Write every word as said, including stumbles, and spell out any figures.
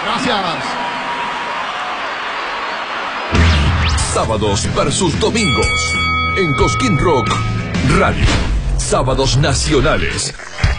Gracias. Sábados versus domingos en Cosquín Rock Radio. Sábados nacionales.